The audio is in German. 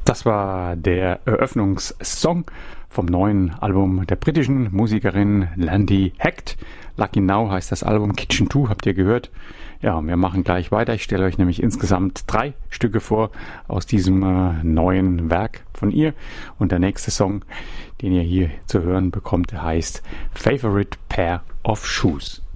Das war der Eröffnungssong vom neuen Album der britischen Musikerin Landy Hecht. Lucky Now heißt das Album, Kitchen 2 habt ihr gehört. Ja, wir machen gleich weiter. Ich stelle euch nämlich insgesamt 3 Stücke vor aus diesem neuen Werk von ihr. Und der nächste Song, den ihr hier zu hören bekommt, heißt Favorite Pair of Shoes.